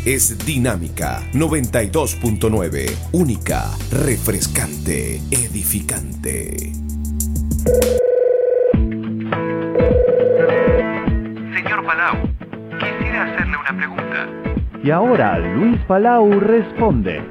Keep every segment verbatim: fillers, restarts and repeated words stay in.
es Dinámica noventa y dos punto nueve. Única, refrescante, edificante. Señor Palau, quisiera hacerle una pregunta. Y ahora Luis Palau responde.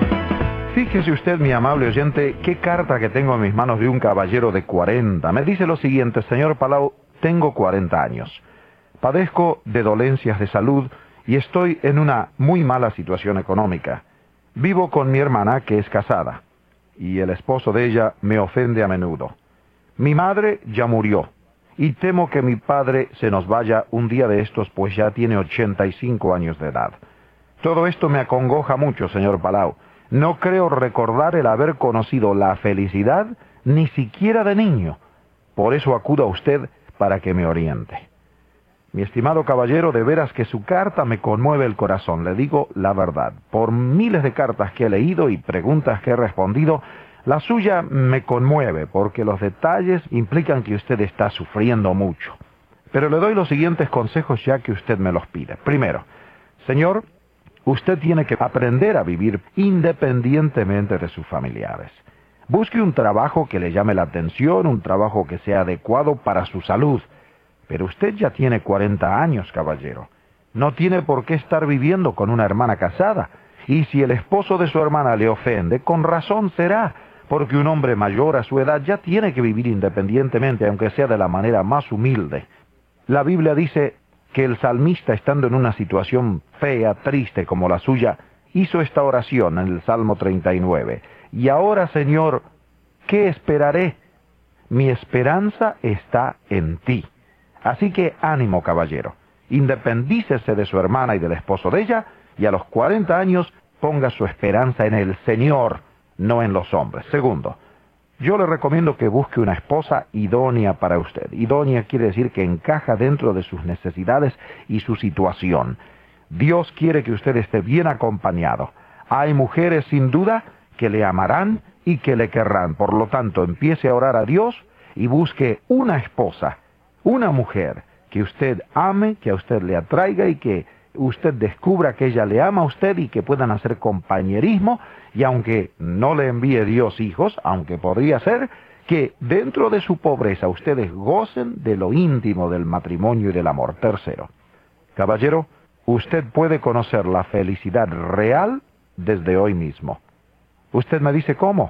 Fíjese usted, mi amable oyente, qué carta que tengo en mis manos de un caballero de cuarenta. Me dice lo siguiente: señor Palau, tengo cuarenta años. Padezco de dolencias de salud y estoy en una muy mala situación económica. Vivo con mi hermana, que es casada, y el esposo de ella me ofende a menudo. Mi madre ya murió, y temo que mi padre se nos vaya un día de estos, pues ya tiene ochenta y cinco años de edad. Todo esto me acongoja mucho, señor Palau. No creo recordar el haber conocido la felicidad ni siquiera de niño. Por eso acudo a usted para que me oriente. Mi estimado caballero, de veras que su carta me conmueve el corazón. Le digo la verdad. Por miles de cartas que he leído y preguntas que he respondido, la suya me conmueve porque los detalles implican que usted está sufriendo mucho. Pero le doy los siguientes consejos ya que usted me los pide. Primero, señor, usted tiene que aprender a vivir independientemente de sus familiares. Busque un trabajo que le llame la atención, un trabajo que sea adecuado para su salud. Pero usted ya tiene cuarenta años, caballero. No tiene por qué estar viviendo con una hermana casada. Y si el esposo de su hermana le ofende, con razón será, porque un hombre mayor a su edad ya tiene que vivir independientemente, aunque sea de la manera más humilde. La Biblia dice que el salmista, estando en una situación fea, triste como la suya, hizo esta oración en el Salmo treinta y nueve. Y ahora, Señor, ¿qué esperaré? Mi esperanza está en ti. Así que ánimo, caballero. Independícese de su hermana y del esposo de ella, y a los cuarenta años ponga su esperanza en el Señor, no en los hombres. Segundo, yo le recomiendo que busque una esposa idónea para usted. Idónea quiere decir que encaja dentro de sus necesidades y su situación. Dios quiere que usted esté bien acompañado. Hay mujeres sin duda que le amarán y que le querrán. Por lo tanto, empiece a orar a Dios y busque una esposa, una mujer que usted ame, que a usted le atraiga y que usted descubra que ella le ama a usted y que puedan hacer compañerismo. Y aunque no le envíe Dios hijos, aunque podría ser, que dentro de su pobreza ustedes gocen de lo íntimo del matrimonio y del amor. Tercero, caballero, usted puede conocer la felicidad real desde hoy mismo. Usted me dice cómo.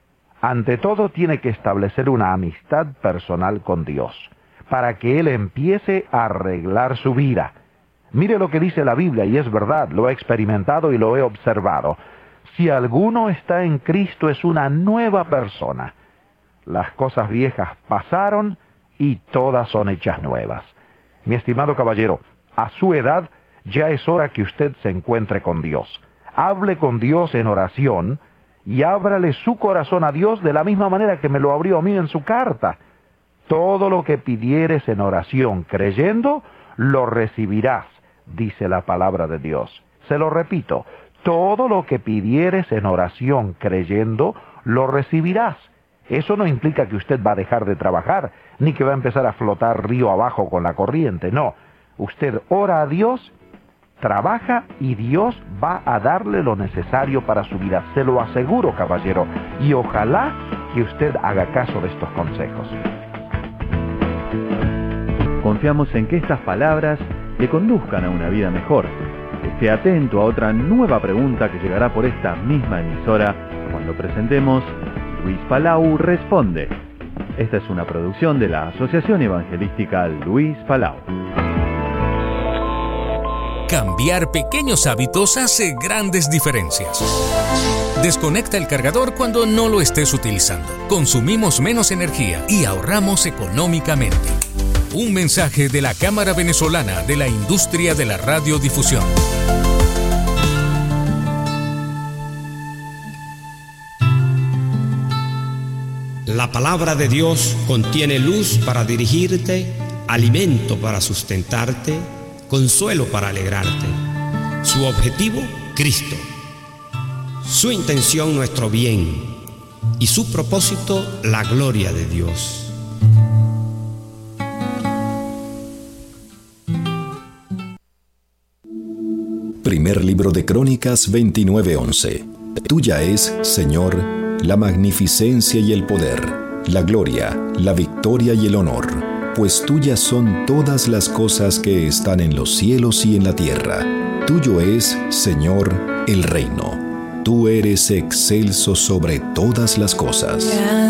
Ante todo tiene que establecer una amistad personal con Dios, para que Él empiece a arreglar su vida. Mire lo que dice la Biblia, y es verdad, lo he experimentado y lo he observado. Si alguno está en Cristo, es una nueva persona. Las cosas viejas pasaron y todas son hechas nuevas. Mi estimado caballero, a su edad ya es hora que usted se encuentre con Dios. Hable con Dios en oración y ábrale su corazón a Dios de la misma manera que me lo abrió a mí en su carta. Todo lo que pidieres en oración creyendo, lo recibirás, dice la palabra de Dios. Se lo repito, todo lo que pidieres en oración creyendo, lo recibirás. Eso no implica que usted va a dejar de trabajar, ni que va a empezar a flotar río abajo con la corriente, no. Usted ora a Dios, trabaja y Dios va a darle lo necesario para su vida. Se lo aseguro, caballero, y ojalá que usted haga caso de estos consejos. Confiamos en que estas palabras le conduzcan a una vida mejor. Esté atento a otra nueva pregunta que llegará por esta misma emisora cuando presentemos Luis Palau Responde. Esta es una producción de la Asociación Evangelística Luis Palau. Cambiar pequeños hábitos hace grandes diferencias. Desconecta el cargador cuando no lo estés utilizando. Consumimos menos energía y ahorramos económicamente. Un mensaje de la Cámara Venezolana de la Industria de la Radiodifusión. La palabra de Dios contiene luz para dirigirte, alimento para sustentarte, consuelo para alegrarte. Su objetivo, Cristo. Su intención, nuestro bien. Y su propósito, la gloria de Dios. Primer libro de Crónicas veintinueve once. Tuya es, Señor, la magnificencia y el poder, la gloria, la victoria y el honor, pues tuyas son todas las cosas que están en los cielos y en la tierra. Tuyo es, Señor, el reino. Tú eres excelso sobre todas las cosas.